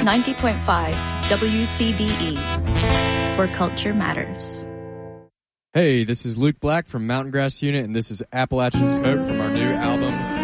90.5 WCBE, where culture matters. Hey, this is Luke Black from Mountain Grass Unit, and this is Appalachian Smoke from our new album,